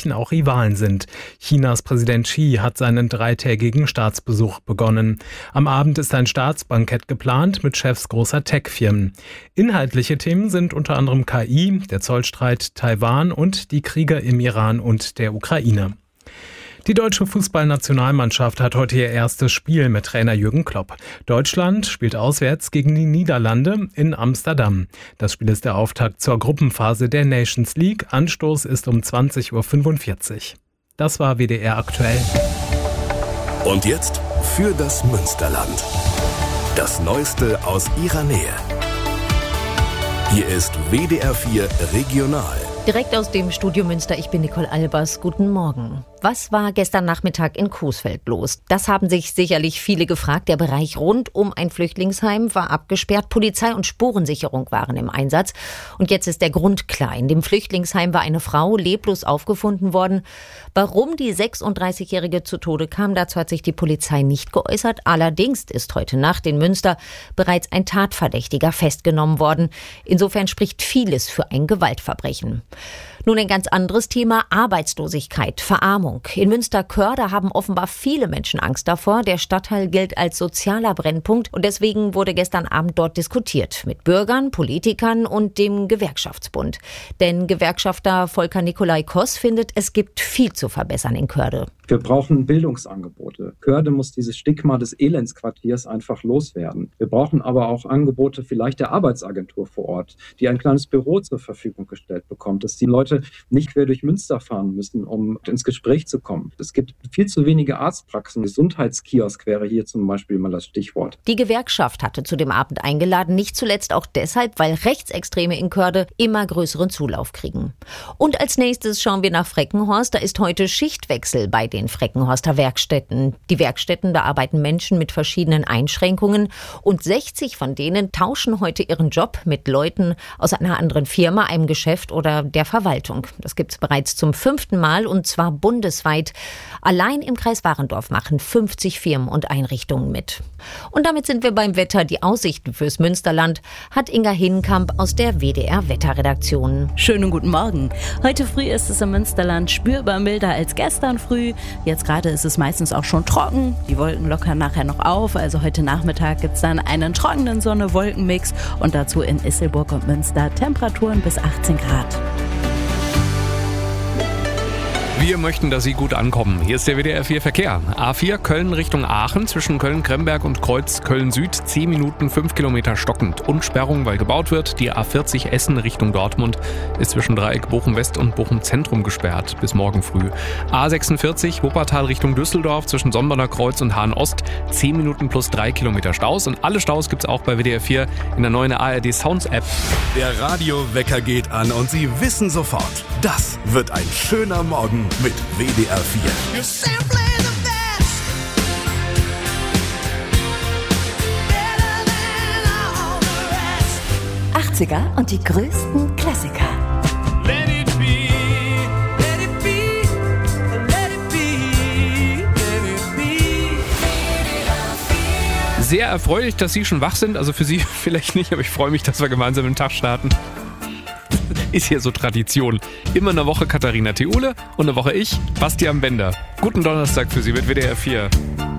Zeichen auch Rivalen sind. Chinas Präsident Xi hat seinen 3-tägigen Staatsbesuch begonnen. Am Abend ist ein Staatsbankett geplant mit Chefs großer Tech-Firmen. Inhaltliche Themen sind unter anderem KI, der Zollstreit Taiwan und die Kriege im Iran und der Ukraine. Die deutsche Fußballnationalmannschaft hat heute ihr erstes Spiel mit Trainer Jürgen Klopp. Deutschland spielt auswärts gegen die Niederlande in Amsterdam. Das Spiel ist der Auftakt zur Gruppenphase der Nations League. Anstoß ist um 20.45 Uhr. Das war WDR aktuell. Und jetzt für das Münsterland. Das Neueste aus ihrer Nähe. Hier ist WDR 4 Regional. Direkt aus dem Studio Münster, ich bin Nicole Albers. Guten Morgen. Was war gestern Nachmittag in Coesfeld los? Das haben sich sicherlich viele gefragt. Der Bereich rund um ein Flüchtlingsheim war abgesperrt. Polizei und Spurensicherung waren im Einsatz. Und jetzt ist der Grund klar. In dem Flüchtlingsheim war eine Frau leblos aufgefunden worden. Warum die 36-Jährige zu Tode kam, dazu hat sich die Polizei nicht geäußert. Allerdings ist heute Nacht in Münster bereits ein Tatverdächtiger festgenommen worden. Insofern spricht vieles für ein Gewaltverbrechen. Nun ein ganz anderes Thema, Arbeitslosigkeit, Verarmung. In Münster-Körde haben offenbar viele Menschen Angst davor. Der Stadtteil gilt als sozialer Brennpunkt und deswegen wurde gestern Abend dort diskutiert mit Bürgern, Politikern und dem Gewerkschaftsbund. Denn Gewerkschafter Volker Nikolai Koss findet, es gibt viel zu verbessern in Körde. Wir brauchen Bildungsangebote. Körde muss dieses Stigma des Elendsquartiers einfach loswerden. Wir brauchen aber auch Angebote vielleicht der Arbeitsagentur vor Ort, die ein kleines Büro zur Verfügung gestellt bekommt, dass die Leute nicht quer durch Münster fahren müssen, um ins Gespräch zu kommen. Es gibt viel zu wenige Arztpraxen. Gesundheitskiosk wäre hier zum Beispiel mal das Stichwort. Die Gewerkschaft hatte zu dem Abend eingeladen, nicht zuletzt auch deshalb, weil Rechtsextreme in Körde immer größeren Zulauf kriegen. Und als nächstes schauen wir nach Freckenhorst. Da ist heute Schichtwechsel bei den Freckenhorster Werkstätten. Die Werkstätten, da arbeiten Menschen mit verschiedenen Einschränkungen und 60 von denen tauschen heute ihren Job mit Leuten aus einer anderen Firma, einem Geschäft oder der Verwaltung. Das gibt es bereits zum 5. Mal und zwar bundesweit. Allein im Kreis Warendorf machen 50 Firmen und Einrichtungen mit. Und damit sind wir beim Wetter. Die Aussichten fürs Münsterland hat Inga Hinkamp aus der WDR-Wetterredaktion. Schönen guten Morgen. Heute früh ist es im Münsterland spürbar milder als gestern früh. Jetzt gerade ist es meistens auch schon trocken. Die Wolken lockern nachher noch auf. Also heute Nachmittag gibt es dann einen trockenen Sonne-Wolken-Mix und dazu in Isselburg und Münster Temperaturen bis 18 Grad. Wir möchten, dass Sie gut ankommen. Hier ist der WDR 4 Verkehr. A4 Köln Richtung Aachen zwischen Köln-Kremberg und Kreuz Köln-Süd 10 Minuten 5 Kilometer stockend und Sperrung, weil gebaut wird. Die A40 Essen Richtung Dortmund ist zwischen Dreieck Bochum-West und Bochum-Zentrum gesperrt bis morgen früh. A46 Wuppertal Richtung Düsseldorf zwischen Sommerner Kreuz und Hahn-Ost 10 Minuten plus 3 Kilometer Staus. Und alle Staus gibt's auch bei WDR 4 in der neuen ARD Sounds App. Der Radiowecker geht an und Sie wissen sofort, das wird ein schöner Morgen mit WDR 4. 80er und die größten Klassiker. Let it be, let it be, let it be, let it be. Sehr erfreulich, dass Sie schon wach sind. Also für Sie vielleicht nicht, aber ich freue mich, dass wir gemeinsam den Tag starten. Ist hier so Tradition. Immer eine Woche Katharina Theule und eine Woche ich, Bastian Bender. Guten Donnerstag für Sie mit WDR 4.